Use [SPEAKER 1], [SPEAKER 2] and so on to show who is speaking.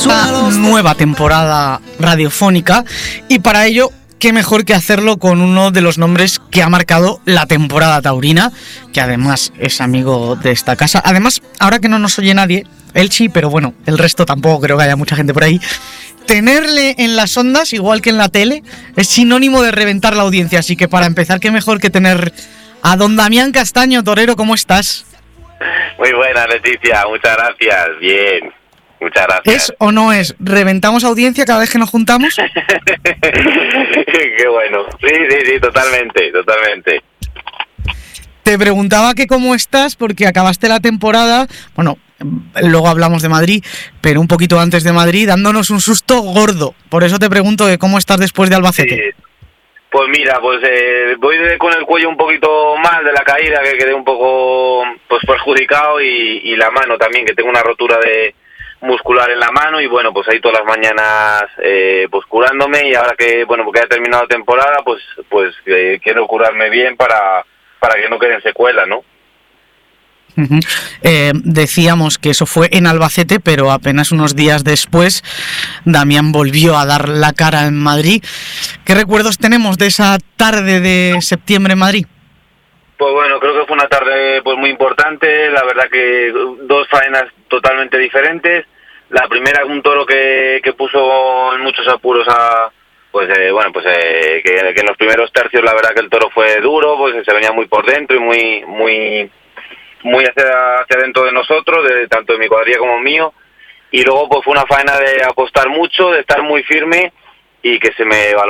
[SPEAKER 1] Una nueva temporada radiofónica y para ello qué mejor que hacerlo con uno de los nombres que ha marcado la temporada taurina, que además es amigo de esta casa. Además, ahora que no nos oye nadie, él sí, pero bueno, el resto tampoco creo que haya mucha gente por ahí. Tenerle en las ondas, igual que en la tele, es sinónimo de reventar la audiencia. Así que para empezar, qué mejor que tener a don Damián Castaño. Torero, ¿cómo estás?
[SPEAKER 2] Muy buena, Leticia, muchas gracias, bien, muchas gracias.
[SPEAKER 1] ¿Es o no es? ¿Reventamos audiencia cada vez que nos juntamos?
[SPEAKER 2] Qué bueno, sí, totalmente.
[SPEAKER 1] Te preguntaba que cómo estás porque acabaste la temporada, bueno, luego hablamos de Madrid, pero un poquito antes de Madrid, dándonos un susto gordo. Por eso te pregunto de cómo estás después de Albacete.
[SPEAKER 2] Sí. Pues mira, voy con el cuello un poquito mal de la caída, que quedé un poco pues perjudicado, y la mano también, que tengo una rotura de muscular en la mano, y bueno, pues ahí todas las mañanas pues curándome, y ahora que bueno, porque ya ha terminado la temporada, pues quiero curarme bien para que no queden secuelas, ¿no?
[SPEAKER 1] Uh-huh. Decíamos que eso fue en Albacete, pero apenas unos días después Damián volvió a dar la cara en Madrid. ¿Qué recuerdos tenemos de esa tarde de septiembre en Madrid?
[SPEAKER 2] Pues bueno, creo que fue una tarde pues muy importante, la verdad que dos faenas totalmente diferentes. La primera, un toro que puso en muchos apuros que en los primeros tercios la verdad que el toro fue duro, pues se venía muy por dentro y muy hacia dentro de nosotros, tanto de mi cuadrilla como mío, y luego pues fue una faena de apostar mucho, de estar muy firme, y que se me